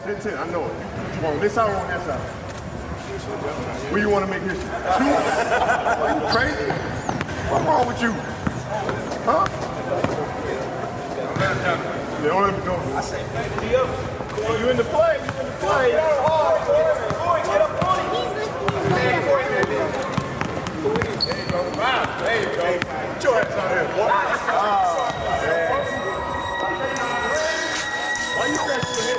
10-10, I know it. You want on this side or on that side? Where you want to make history? Shoot? Are you crazy? What's wrong with you? Huh? Yeah, don't let me go. I say, you in the play, you in the play. Get up on it. There you go. There you go. Get your ass out here, boy.